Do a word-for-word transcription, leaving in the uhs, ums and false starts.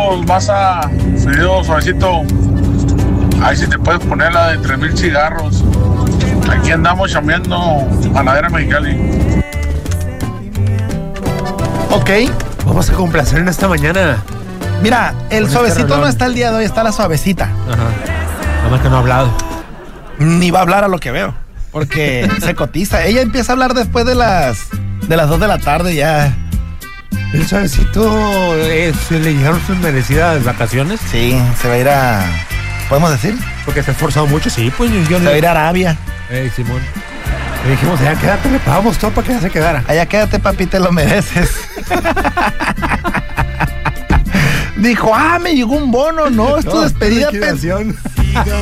Saludos, Maza, Fideo, suavecito. Ahí si te puedes poner la de tres mil cigarros. Aquí andamos chambeando Panadera Mexicali. Ok. Vamos a complacer en esta mañana. Mira, el Con suavecito este no rolón. está el día de hoy, está la suavecita. Ajá. Nada más que no ha hablado. Ni va a hablar a lo que veo, porque se cotiza. Ella empieza a hablar después de las de las dos de la tarde ya. El suavecito, eh, ¿se le llegaron sus merecidas vacaciones? Sí, se va a ir a... ¿Podemos decir? Porque se ha esforzado mucho, sí, pues yo Se va a ir a Arabia. Ey, Simón. Le dijimos, ya quédate, le pagamos todo para que ya se quedara. Allá quédate, papi, te lo mereces. Dijo, ah, me llegó un bono, no, es tu No, despedida. liquidación.